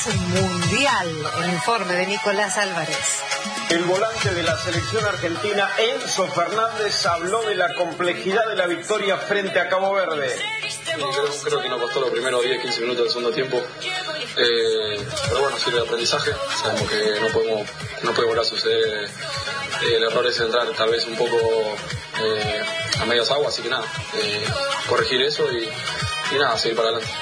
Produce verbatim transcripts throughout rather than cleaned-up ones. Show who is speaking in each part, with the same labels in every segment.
Speaker 1: mundial. El informe de Nicolás Álvarez.
Speaker 2: El volante de la selección argentina, Enzo Fernández, habló de la complejidad de la victoria frente a Cabo Verde.
Speaker 3: Creo, creo que nos costó los primeros diez a quince minutos del segundo tiempo, eh, pero bueno, sirve de aprendizaje. Sabemos que no podemos, no puede volver a suceder. Eh, el error es entrar tal vez un poco eh, a medias aguas, así que nada, eh, corregir eso y, y nada, seguir para adelante.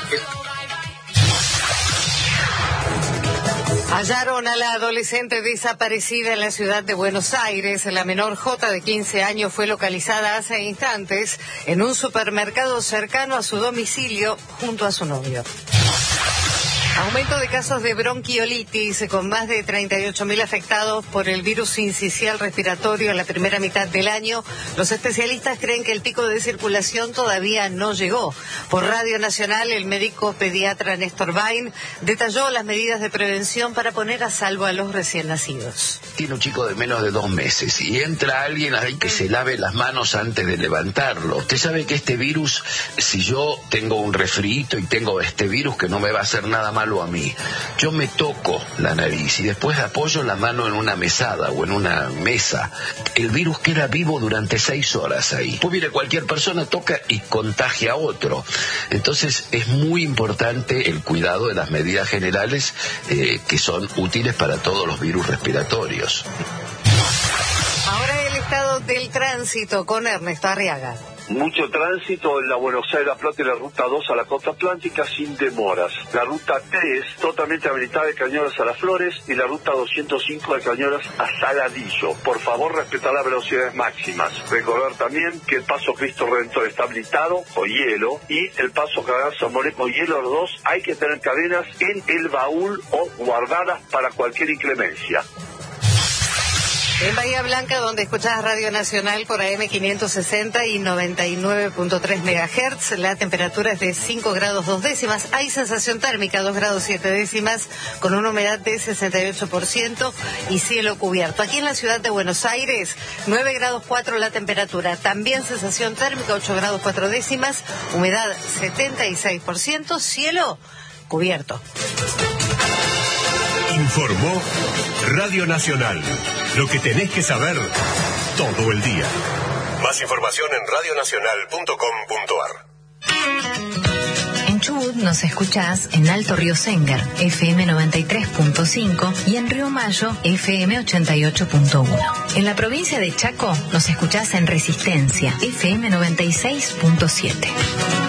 Speaker 1: Hallaron a la adolescente desaparecida en la ciudad de Buenos Aires. La menor J, de quince años, fue localizada hace instantes en un supermercado cercano a su domicilio junto a su novio. Aumento de casos de bronquiolitis, con más de treinta y ocho mil afectados por el virus sincicial respiratorio en la primera mitad del año. Los especialistas creen que el pico de circulación todavía no llegó. Por Radio Nacional, el médico pediatra Néstor Bain detalló las medidas de prevención para poner a salvo a los recién nacidos.
Speaker 4: Tiene un chico de menos de dos meses y entra alguien ahí que se lave las manos antes de levantarlo. Usted sabe que este virus, si yo tengo un resfriito y tengo este virus, que no me va a hacer nada malo a mí, yo me toco la nariz y después apoyo la mano en una mesada o en una mesa. El virus queda vivo durante seis horas ahí. Pues mire, cualquier persona toca y contagia a otro. Entonces es muy importante el cuidado de las medidas generales eh, que son útiles para todos los virus respiratorios.
Speaker 1: Ahora el estado del tránsito con Ernesto Arriaga.
Speaker 5: Mucho tránsito en la Buenos Aires-La Plata y la ruta dos a la costa atlántica sin demoras. La ruta tres totalmente habilitada de Cañuelas a Las Flores y la ruta doscientos cinco de Cañuelas a Saladillo. Por favor, respetar las velocidades máximas. Recordar también que el paso Cristo Redentor está habilitado con hielo y el paso Canal San Moré con hielo. Los dos hay que tener cadenas en el baúl o guardadas para cualquier inclemencia.
Speaker 1: En Bahía Blanca, donde escuchás Radio Nacional por A M quinientos sesenta y noventa y nueve punto tres megahertz, la temperatura es de cinco grados dos décimas. Hay sensación térmica dos grados siete décimas, con una humedad de sesenta y ocho por ciento y cielo cubierto. Aquí en la ciudad de Buenos Aires, nueve grados cuatro la temperatura. También sensación térmica ocho grados cuatro décimas, humedad setenta y seis por ciento, cielo cubierto.
Speaker 6: Informó Radio Nacional. Lo que tenés que saber todo el día. Más información en radio nacional punto com punto a r.
Speaker 7: En Chubut nos escuchás en Alto Río Sengar, F M noventa y tres punto cinco, y en Río Mayo, F M ochenta y ocho punto uno. En la provincia de Chaco nos escuchás en Resistencia, F M noventa y seis punto siete.